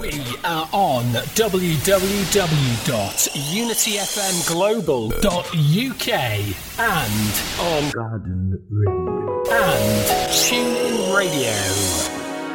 We are on www.unityfmglobal.uk and on Garden Radio and TuneIn Radio.